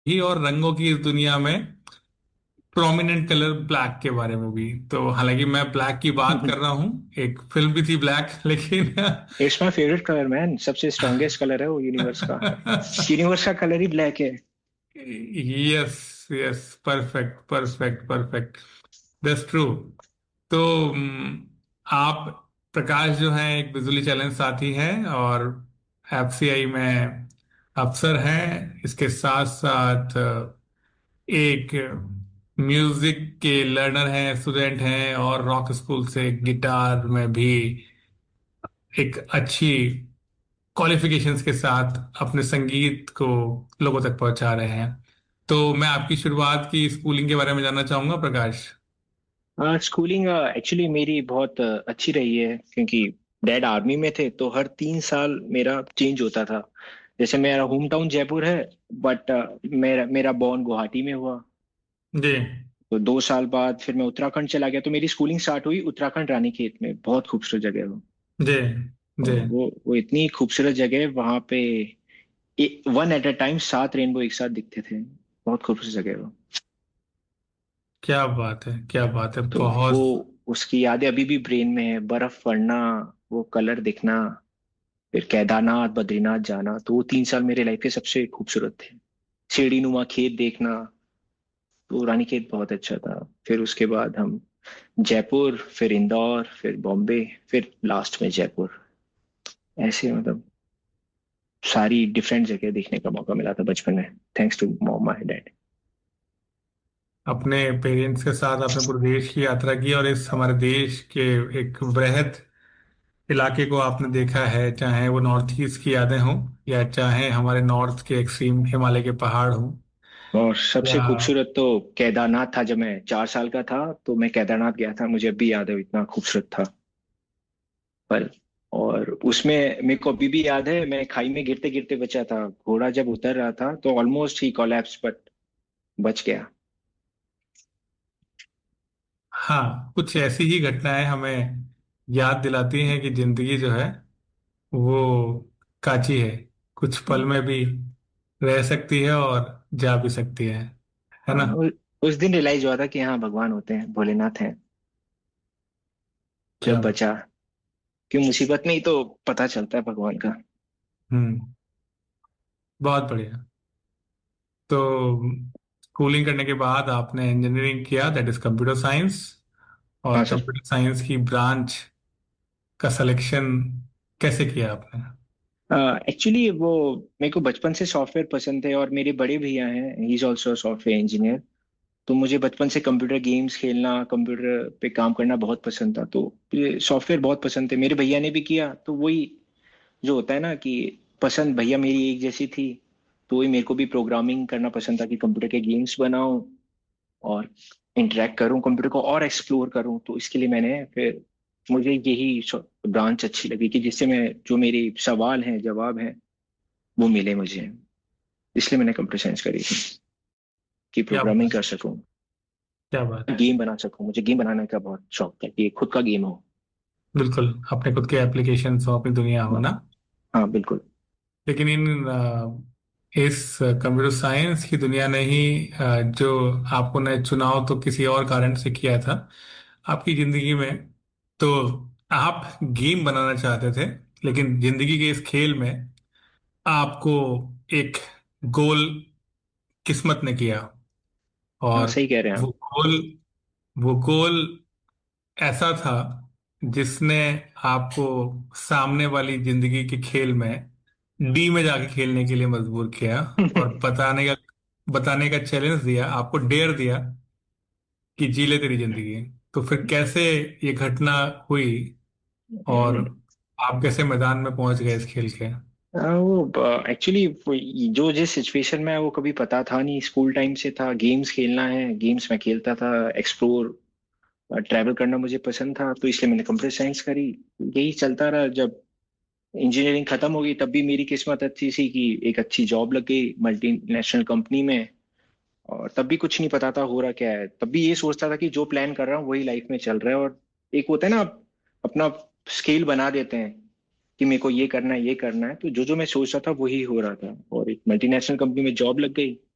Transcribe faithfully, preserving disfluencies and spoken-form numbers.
ही और रंगों की इस दुनिया में प्रोमिनेंट कलर ब्लैक के बारे में भी। तो हालांकि मैं ब्लैक की बात कर रहा हूँ, एक फिल्म भी थी ब्लैक, लेकिन it's my favourite colour man, सबसे स्ट्रॉन्गेस्ट कलर है वो यूनिवर्स का। यूनिवर्स का कलर ही ब्लैक है। Yes, yes, perfect, perfect, perfect, that's true. तो हम्म, आप, प्रकाश जो है एक बिजली चैलेंज साथी हैं और एफसीआई में अफसर हैं, इसके साथ साथ एक म्यूजिक के लर्नर हैं, स्टूडेंट हैं, और रॉक स्कूल से गिटार में भी एक अच्छी क्वालिफिकेशंस के साथ अपने संगीत को लोगों तक पहुंचा रहे हैं। तो मैं आपकी शुरुआत की स्कूलिंग के बारे में जानना चाहूंगा, प्रकाश। स्कूलिंग एक्चुअली मेरी बहुत अ, अच्छी रही है, क्योंकि डैड आर्मी में थे तो हर तीन साल मेरा चेंज होता था। जैसे मेरा होम टाउन जयपुर है, बट मेरा मेरा बॉर्न गुवाहाटी में हुआ। जी, तो दो साल बाद फिर मैं उत्तराखंड चला गया, तो मेरी स्कूलिंग स्टार्ट हुई उत्तराखंड रानीखेत में। बहुत खूबसूरत जगह है वो। जी, जी। और वो वो इतनी खूबसूरत जगह है वहां पे। वन एट अ टाइम सात रेनबो एक साथ दिखते थे। बहुत खूबसूरत जगह है वो। क्या बात है, क्या बात है, तो वो बहुत। उसकी यादें अभी भी ब्रेन में है, बर्फ पड़ना, वो कलर दिखना, फिर केदारनाथ बद्रीनाथ जाना। तो वो तीन साल मेरे लाइफ के सबसे खूबसूरत थे। सीढ़ी नुमा खेत देखना, तो रानीखेत बहुत अच्छा था। फिर उसके बाद हम जयपुर, फिर इंदौर, फिर बॉम्बे, फिर लास्ट में जयपुर। ऐसे मतलब सारी डिफरेंट जगह देखने का मौका मिला था बचपन में, thanks to mom my dad. अपने पेरेंट्स के साथ आपने पूरे देश की यात्रा की और इस हमारे देश के एक वृहद इलाके को आपने देखा है, चाहे वो नॉर्थ ईस्ट की यादें हों या चाहे हमारे नॉर्थ के एक्सट्रीम हिमालय के पहाड़ हों। और सबसे या खूबसूरत तो केदारनाथ था। जब मैं चार साल का था तो मैं केदारनाथ गया था, मुझे अभी याद है, इतना खूबसूरत था पल। और उसमें मेरे को अभी भी याद है, मैं खाई में गिरते गिरते बचा था। घोड़ा जब उतर रहा था तो ऑलमोस्ट ही कोलैप्स, बट बच गया। हाँ, कुछ ऐसी ही घटनाएं हमें याद दिलाती हैं कि जिंदगी जो है वो काची है, कुछ पल में भी रह सकती है और जा भी सकती है है हाँ, ना? उ- उस दिन रियलाइज हुआ था कि हाँ, भगवान होते हैं, भोलेनाथ हैं। क्या जब बात। बचा, कि मुसीबत में ही तो पता चलता है भगवान का। हम्म, बहुत बढ़िया। तो स्कूलिंग करने के बाद आपने इंजीनियरिंग किया, दैट इज कंप्यूटर साइंस। हाँ और सर। कंप्यूटर साइंस की ब्रांच का सिलेक्शन कैसे किया आपने? एक्चुअली वो, मेरे को बचपन से सॉफ्टवेयर पसंद है, और मेरे बड़े भैया हैं, he is also software engineer. तो मुझे बचपन से कंप्यूटर गेम्स खेलना, कंप्यूटर पे काम करना बहुत पसंद था। तो ये सॉफ्टवेयर बहुत पसंद थे। मेरे भैया ने भी किया, तो वही जो होता है ना कि पसंद भैया मेरी एक जैसी थी। तो वही मेरे को भी प्रोग्रामिंग करना पसंद था, कि कंप्यूटर के गेम्स बनाऊं और इंटरेक्ट करूं कंप्यूटर को और एक्सप्लोर करूं। तो इसके लिए मैंने फिर, मुझे यही ब्रांच अच्छी लगी, कि जिससे मैं जो मेरे सवाल हैं जवाब हैं वो मिले मुझे। इसलिए मैंने कंप्यूटर साइंस करी थी, कि क्या प्रोग्रामिंग बात, कर सकूं, क्या बात। गेम बना सकूं। मुझे गेम बनाने का बहुत शौक था, कि खुद का गेम हो। बिल्कुल, अपने खुद के एप्लीकेशन हो, अपनी दुनिया हो हाँ। ना। हाँ, बिल्कुल। लेकिन इन अ, इस कंप्यूटर साइंस की दुनिया ने ही अ, जो आपको ने चुनाव तो किसी और कारण से किया था आपकी जिंदगी में। तो आप गेम बनाना चाहते थे, लेकिन जिंदगी के इस खेल में आपको एक गोल किस्मत ने किया। हाँ, और सही कह रहे हैं वो आप। गोल वो गोल ऐसा था जिसने आपको सामने वाली जिंदगी के खेल में डी में जाके खेलने के लिए मजबूर किया और बताने का बताने का चैलेंज दिया, आपको डेयर दिया कि जी ले तेरी जिंदगी। तो फिर कैसे ये घटना हुई और आप कैसे मैदान में पहुंच गए इस खेल के? हाँ, वो एक्चुअली जो जिस सिचुएशन में है वो कभी पता था नहीं। स्कूल टाइम से था, गेम्स खेलना है, गेम्स में खेलता था, एक्सप्लोर, ट्रैवल करना मुझे पसंद था। तो इसलिए मैंने कंप्यूटर साइंस करी। यही चलता रहा। जब इंजीनियरिंग खत्म हो गई तब भी मेरी किस्मत अच्छी सी, कि एक अच्छी जॉब लग गई मल्टीनेशनल कंपनी में। और तब भी कुछ नहीं पता था हो रहा क्या है। तब भी ये सोचता था कि जो प्लान कर रहा हूँ वही लाइफ में चल रहा है। और एक होता है ना, आप अपना स्केल बना देते हैं कि मेरे को ये करना है, ये करना है। तो जो जो मैं सोच रहा था वही हो रहा था, और एक मल्टीनेशनल कंपनी में जॉब लग गई।